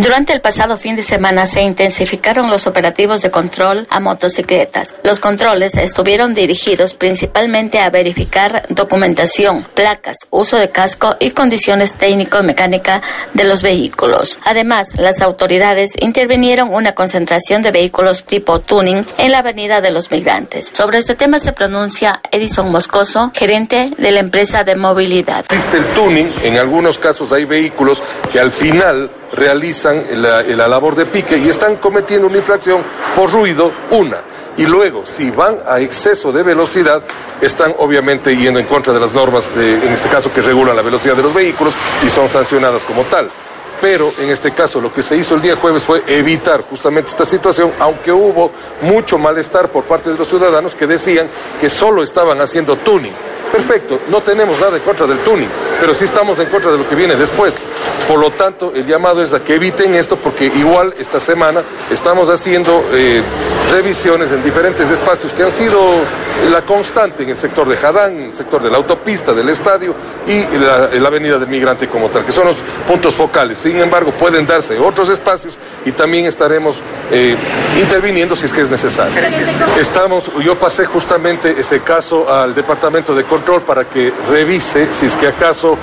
Durante el pasado fin de semana se intensificaron los operativos de control a motocicletas. Los controles estuvieron dirigidos principalmente a verificar documentación, placas, uso de casco y condiciones técnico-mecánicas de los vehículos. Además, las autoridades intervinieron una concentración de vehículos tipo tuning en la Avenida de los Migrantes. Sobre este tema se pronuncia Edison Moscoso, gerente de la empresa de movilidad. Existe el tuning, en algunos casos hay vehículos que al final realizan la labor de pique y están cometiendo una infracción por ruido, y luego si van a exceso de velocidad están obviamente yendo en contra de las normas en este caso que regulan la velocidad de los vehículos y son sancionadas como tal. Pero en este caso lo que se hizo el día jueves fue evitar justamente esta situación, aunque hubo mucho malestar por parte de los ciudadanos que decían que solo estaban haciendo tuning. Perfecto, no tenemos nada en contra del tuning, pero sí estamos en contra de lo que viene después. Por lo tanto, el llamado es a que eviten esto, porque igual esta semana estamos haciendo revisiones en diferentes espacios que han sido la constante en el sector de Jadán, en el sector de la autopista, del estadio y la avenida del Migrante como tal, que son los puntos focales. Sin embargo, pueden darse otros espacios y también estaremos interviniendo si es que es necesario. Yo pasé justamente ese caso al Departamento de Control para que revise si es que acaso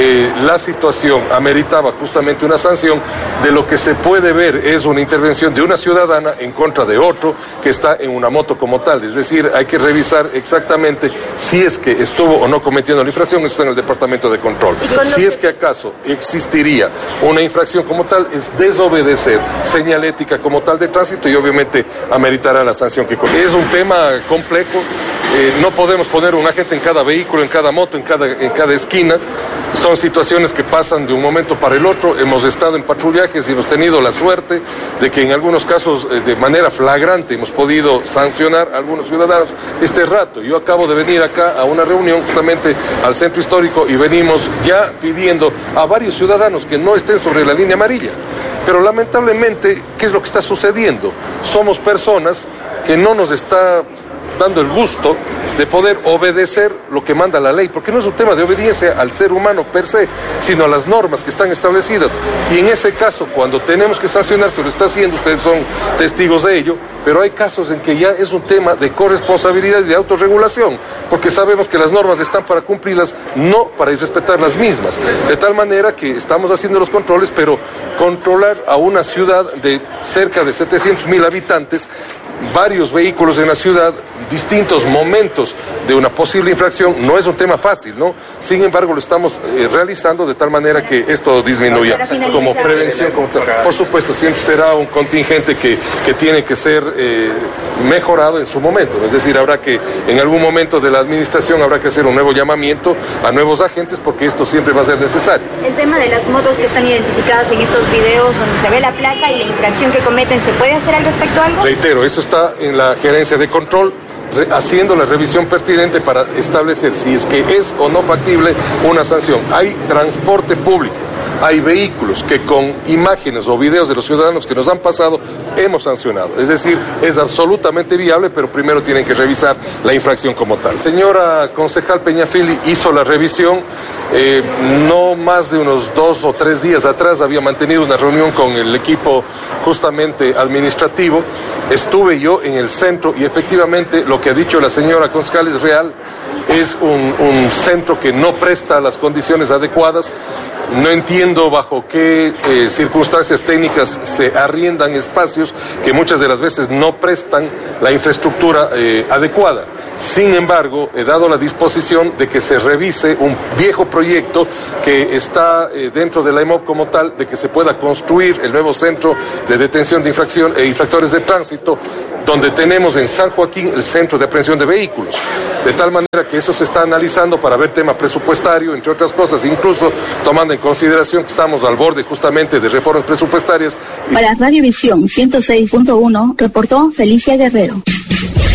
la situación ameritaba justamente una sanción. De lo que se puede ver es una intervención de una ciudadana en contra de otro que está en una moto como tal. Es decir, hay que revisar exactamente si es que estuvo o no cometiendo la infracción. Eso está en el Departamento de Control. Si es que acaso existiría una infracción como tal, es desobedecer señalética como tal de tránsito y obviamente ameritará la sanción que corresponde. Es un tema complejo. No podemos poner un agente en cada vehículo, en cada moto, en cada esquina. Son situaciones que pasan de un momento para el otro. Hemos estado en patrullajes y hemos tenido la suerte de que en algunos casos de manera flagrante hemos podido sancionar a algunos ciudadanos este rato. Yo acabo de venir acá a una reunión justamente al centro histórico y venimos ya pidiendo a varios ciudadanos que no estén sobre la línea amarilla. Pero lamentablemente, ¿qué es lo que está sucediendo? Somos personas que no nos está dando el gusto de poder obedecer lo que manda la ley, porque no es un tema de obediencia al ser humano per se, sino a las normas que están establecidas. Y en ese caso, cuando tenemos que sancionar, se lo está haciendo, ustedes son testigos de ello, pero hay casos en que ya es un tema de corresponsabilidad y de autorregulación, porque sabemos que las normas están para cumplirlas, no para irrespetar las mismas. De tal manera que estamos haciendo los controles, pero controlar a una ciudad de cerca de 700,000 habitantes, varios vehículos en la ciudad, distintos momentos de una posible infracción, no es un tema fácil, ¿no? Sin embargo, lo estamos realizando de tal manera que esto disminuya como prevención. Por supuesto, siempre será un contingente que tiene que ser mejorado en su momento. Es decir, habrá que, en algún momento de la administración, habrá que hacer un nuevo llamamiento a nuevos agentes, porque esto siempre va a ser necesario. El tema de las motos que están identificadas en estos videos donde se ve la placa y la infracción que cometen, ¿se puede hacer al respecto algo? Reitero, eso está en la gerencia de control, haciendo la revisión pertinente para establecer si es que es o no factible una sanción. Hay transporte público, hay vehículos que con imágenes o videos de los ciudadanos que nos han pasado hemos sancionado. Es decir, es absolutamente viable, pero primero tienen que revisar la infracción como tal. Señora concejal Peñafili hizo la revisión. No más de unos 2 o 3 días atrás había mantenido una reunión con el equipo justamente administrativo. Estuve yo en el centro y efectivamente lo que ha dicho la señora concejal es real. Es un centro que no presta las condiciones adecuadas. No entiendo bajo qué circunstancias técnicas se arriendan espacios que muchas de las veces no prestan la infraestructura adecuada. Sin embargo, he dado la disposición de que se revise un viejo proyecto que está dentro de la EMOP como tal, de que se pueda construir el nuevo centro de detención de infractores de tránsito, donde tenemos en San Joaquín el centro de aprehensión de vehículos. De tal manera que eso se está analizando para ver tema presupuestario, entre otras cosas, incluso tomando en consideración que estamos al borde justamente de reformas presupuestarias. Para Radio Visión 106.1, reportó Felicia Guerrero.